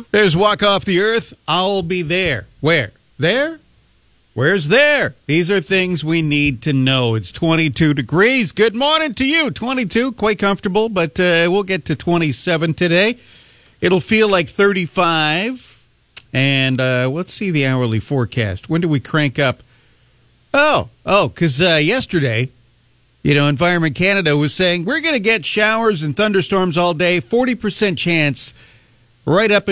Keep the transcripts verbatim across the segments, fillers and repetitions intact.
There's Walk Off the Earth. I'll be there. Where? There? Where's there? These are things we need to know. It's twenty-two degrees. Good morning to you. twenty-two, quite comfortable, but uh, we'll get to twenty-seven today. It'll feel like thirty-five. And uh, let's see the hourly forecast. When do we crank up? Oh, oh, because uh, yesterday, you know, Environment Canada was saying we're going to get showers and thunderstorms all day, forty percent chance right up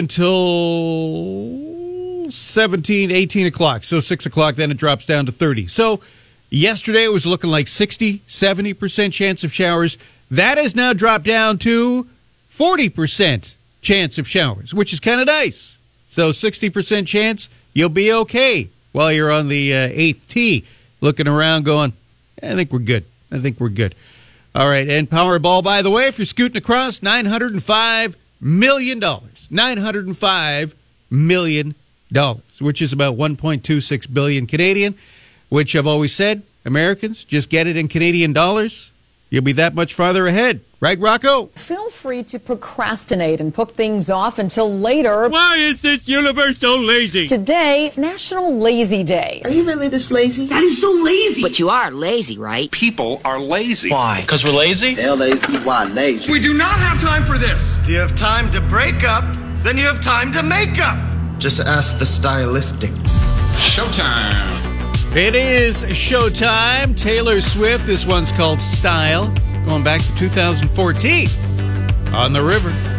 until seventeen, eighteen o'clock. So six o'clock, then it drops down to thirty. So yesterday it was looking like sixty, seventy percent chance of showers. That has now dropped down to forty percent chance of showers, which is kind of nice. So sixty percent chance you'll be okay while you're on the uh, eighth tee, looking around going, I think we're good. I think we're good. All right, and Powerball, by the way, if you're scooting across, nine hundred five million dollars. nine hundred five million dollars, which is about one point two six billion Canadian, which I've always said, Americans, just get it in Canadian dollars. You'll be that much farther ahead. Right, Rocco? Feel free to procrastinate and put things off until later. Why is this universe so lazy? Today is National Lazy Day. Are you really this lazy? That is so lazy. But you are lazy, right? People are lazy. Why? Because we're lazy? L A Z Y, lazy. We do not have time for this. If you have time to break up, then you have time to make up. Just ask the Stylistics. Showtime. It is showtime. Taylor Swift. This one's called Style. Going back to two thousand fourteen. On the River.